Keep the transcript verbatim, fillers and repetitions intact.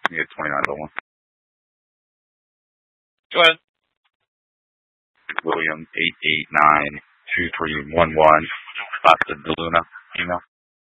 Yeah, twenty-nine oh one. Go ahead. William eight eight nine two three one one. Pasta DeLuna email.